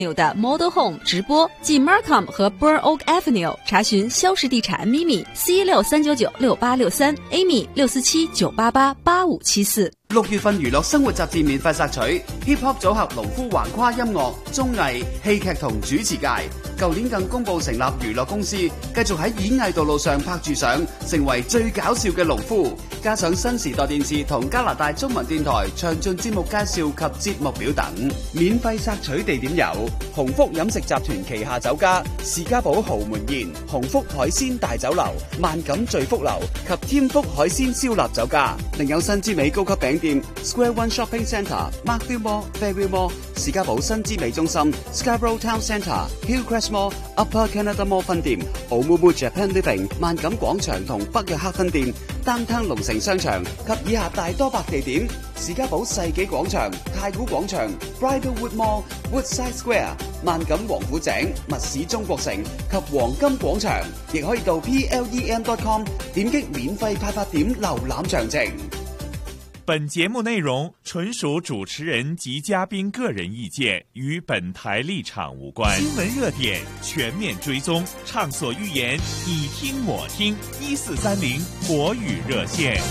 有的 Model Home 直播，即 Markham 和 Burnoak Avenue， 查询肖氏地产 Mimi C63996863 Amy 647-988-8574。 6月份娛樂生活雜誌免費索取 Hip Hop 組合農夫橫跨音樂、綜藝、戲劇同主持界。舊年更公佈成立娛樂公司，繼續喺演藝道路上拍住上，成為最搞笑嘅農夫。加上新時代電視同加拿大中文電台詳盡節目介紹及節目表等。免費索取地點有鴻福飲食集團旗下酒家士嘉堡豪門宴、鴻福海鮮大酒樓、萬錦聚福樓及添福海鮮燒臘酒家。另有新之美高級餅店 Square One Shopping Centre、Markville Mall、Fairview Mall、士嘉堡新之美中心、Scarborough Town Centre、Hillcrest Mall、Upper Canada Mall 分店、Oumuamua Japan Living、萬錦廣場同北約克分店、Downtown 龍城商場及以下大多白地點：士嘉堡世紀廣場、太古廣場、Bridlewood Mall、Woodside Square、萬錦王府井、密市中國城及黃金廣場。亦可以到 plem.com 點擊免費派發點瀏覽詳情。 本節目內容純屬主持人及嘉賓個人意見，與本台立場無關。新聞熱點全面追蹤，暢所欲言，你聽我聽。1430國語熱線。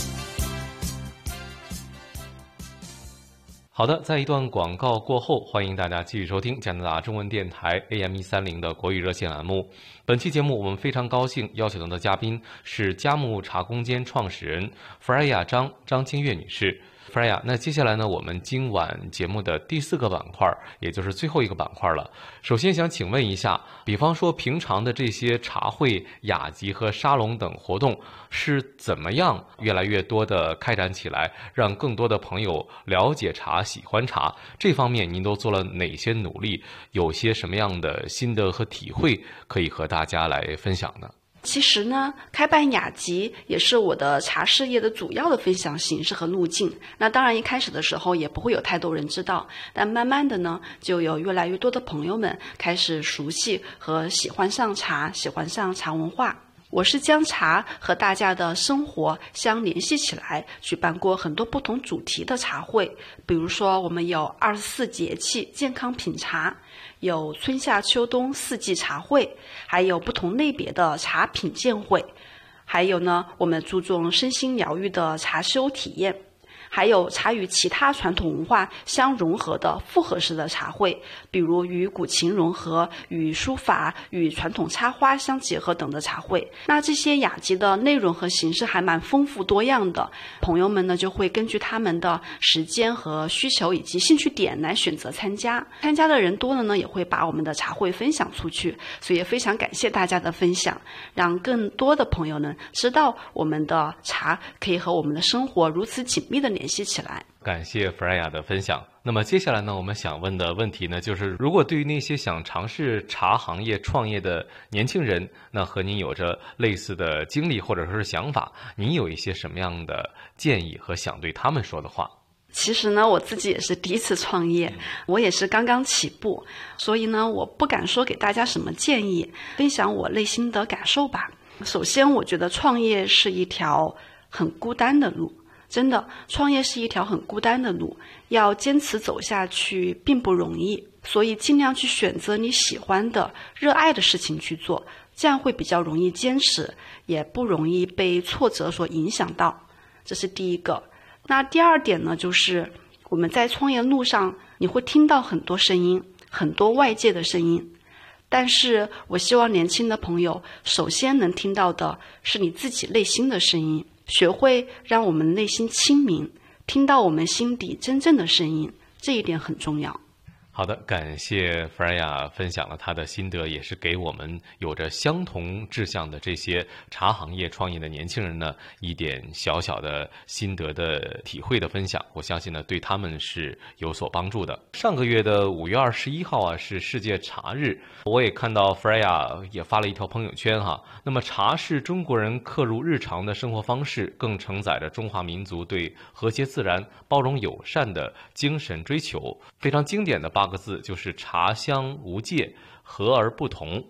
好的，在一段廣告過後，歡迎大家繼續收聽加拿大中文電台 AM130的國語熱線欄目。本期節目我們非常高興邀請到的嘉賓是嘉木茶空間創始人 Freya 張清月女士。Freya， 那接下來呢，我們今晚節目的第4個板塊，也就是最後一個板塊了。首先想請問一下，比方說平常的這些茶會、雅集和沙龍等活動是怎麼樣越來越多的開展起來，讓更多的朋友了解茶、喜歡茶？這方面您都做了哪些努力？有些什麼樣的心得和體會可以和大家來分享呢？ 其實呢，開辦雅集也是我的茶事業的主要的分享形式和路徑。那當然一開始的時候也不會有太多人知道，但慢慢的呢，就有越來越多的朋友們開始熟悉和喜歡上茶，喜歡上茶文化。我是將茶和大家的生活相聯繫起來，舉辦過很多不同主題的茶會，比如說我們有24節氣健康品茶，有春夏秋冬4季茶會，還有不同類別的茶品鑑會，還有呢，我們注重身心療癒的茶修體驗，還有茶與其他傳統文化相融合的複合式的茶會，比如與古琴融合、與書法、與傳統插花相結合等的茶會。那這些雅集的內容和形式還蠻豐富多樣的，朋友們呢就會根據他們的時間和需求以及興趣點來選擇參加。參加的人多了呢，也會把我們的茶會分享出去，所以也非常感謝大家的分享，讓更多的朋友呢知道我們的茶可以和我們的生活如此緊密的聯繫起來。 感謝 Freya 的分享。那麼接下來呢，我們想問的問題呢，就是如果對於那些想嘗試茶行業創業的年輕人，那和您有着類似的經歷或者說是想法，您有一些什麼樣的建議和想對他們說的話？ 其實呢，我自己也是第一次創業，我也是剛剛起步，所以呢，我不敢說給大家什麼建議，分享我內心的感受吧。首先，我覺得創業是一條很孤單的路。真的，創業是一條很孤單的路，要堅持走下去並不容易，所以盡量去選擇你喜歡的、熱愛的事情去做，這樣會比較容易堅持，也不容易被挫折所影響到。這是第一個。那第二點呢，就是我們在創業路上，你會聽到很多聲音，很多外界的聲音，但是我希望年輕的朋友首先能聽到的是你自己內心的聲音，學會讓我們內心清明，聽到我們心底真正的聲音，這一點很重要。 好的，感謝 Freya 分享了她的心得，也是給我們有着相同志向的這些茶行業創業的年輕人呢一點小小的心得的體會的分享，我相信呢對他們是有所幫助的。上個月的5月21號啊是世界茶日，我也看到 Freya 也發了一條朋友圈哈。那麼茶是中國人刻入日常的生活方式，更承載着中華民族對和諧自然、包容友善的精神追求。非常經典的8個字就是茶香無界，和而不同。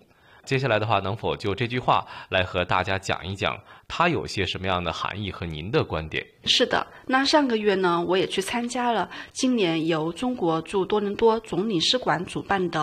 接下来的话，能否就这句话来和大家讲一讲，它有些什么样的含义和您的观点？ 是的，那上个月呢，我也去参加了今年由中国驻多伦多总领事馆主办的